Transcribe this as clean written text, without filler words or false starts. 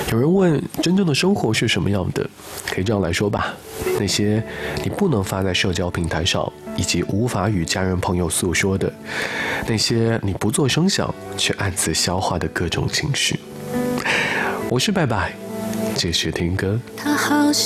有人问真正的生活是什么样的，可以这样来说吧，那些你不能发在社交平台上，以及无法与家人朋友诉说的，那些你不做声响却暗自消化的各种情绪。我是拜拜，继续听歌。